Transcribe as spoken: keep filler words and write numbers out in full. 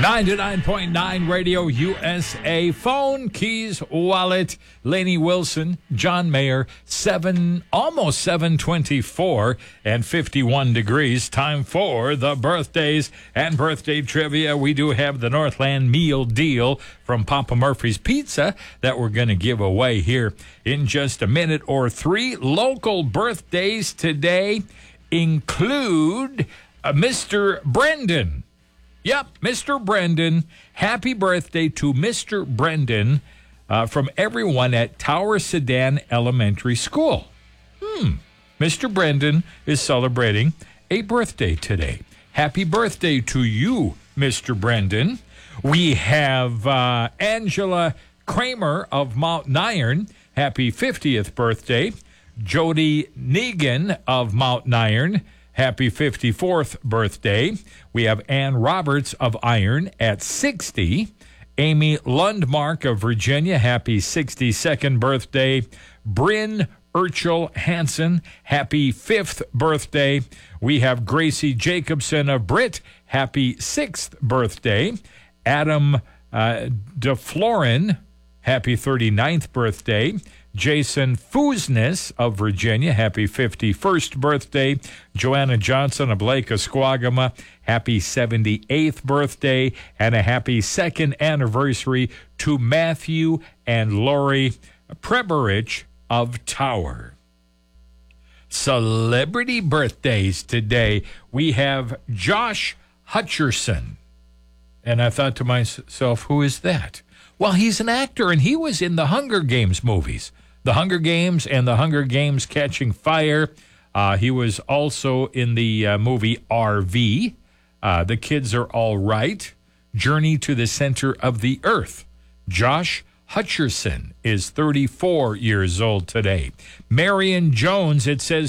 ninety-nine point nine Radio U S A. Phone, keys, wallet. Lainey Wilson, John Mayer, seven, almost seven twenty-four and fifty-one degrees. Time for the birthdays and birthday trivia. We do have the Northland Meal Deal from Papa Murphy's Pizza that we're going to give away here in just a minute or three. Local birthdays today include uh, Mister Brendan. Yep, Mister Brendan. Happy birthday to Mister Brendan uh, from everyone at Tower Sedan Elementary School. Hmm. Mister Brendan is celebrating a birthday today. Happy birthday to you, Mister Brendan. We have uh, Angela Kramer of Mountain Iron. Happy fiftieth birthday. Jody Negan of Mountain Iron. Happy fifty-fourth birthday. We have Ann Roberts of Iron at sixty. Amy Lundmark of Virginia, happy sixty-second birthday. Bryn Urchel Hansen, happy fifth birthday. We have Gracie Jacobson of Britt, happy sixth birthday. Adam uh, DeFlorin, happy thirty-ninth birthday. Jason Fusnes of Virginia, happy fifty-first birthday. Joanna Johnson of Lake Esquagama, happy seventy-eighth birthday. And a happy second anniversary to Matthew and Lori Preberich of Tower. Celebrity birthdays today. We have Josh Hutcherson. And I thought to myself, who is that? Well, he's an actor, and he was in the Hunger Games movies. The Hunger Games and the Hunger Games Catching Fire. Uh, he was also in the uh, movie R V. Uh, the Kids Are All Right. Journey to the Center of the Earth. Josh Hutcherson is thirty-four years old today. Marion Jones, it says